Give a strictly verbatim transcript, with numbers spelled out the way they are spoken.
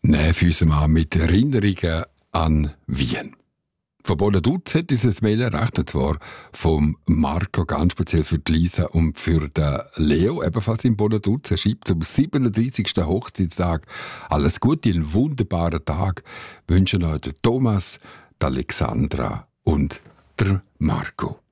Nein, für uns mal mit Erinnerungen an Wien. Von Boladuz hat uns ein Mail erreicht, und zwar vom Marco, ganz speziell für die Lisa und für den Leo, ebenfalls in Boladuz. Er schreibt zum siebenunddreißigsten Hochzeitstag alles Gute, einen wunderbaren Tag. Wünschen euch der Thomas, die Alexandra und der Marco.